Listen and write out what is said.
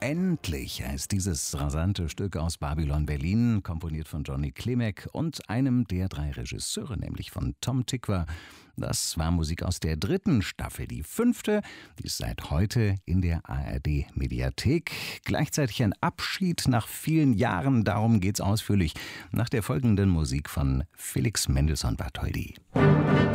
Endlich heißt dieses rasante Stück aus Babylon Berlin, komponiert von Johnny Klimek und einem der 3 Regisseure, nämlich von Tom Tykwer. Das war Musik aus der 3. Staffel, die 5., die ist seit heute in der ARD-Mediathek. Gleichzeitig ein Abschied nach vielen Jahren, darum geht's ausführlich nach der folgenden Musik von Felix Mendelssohn Bartholdy.